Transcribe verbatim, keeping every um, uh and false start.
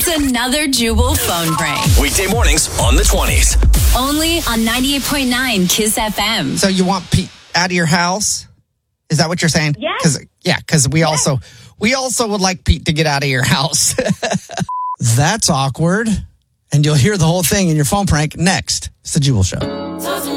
It's another Jubal phone prank. Weekday mornings on the twenties. Only on ninety-eight point nine Kiss F M. So you want Pete out of your house? Is that what you're saying? Yes. Cause, yeah, because we Yes. also we also would like Pete to get out of your house. That's awkward. And you'll hear the whole thing in your phone prank next. It's the Jubal Show.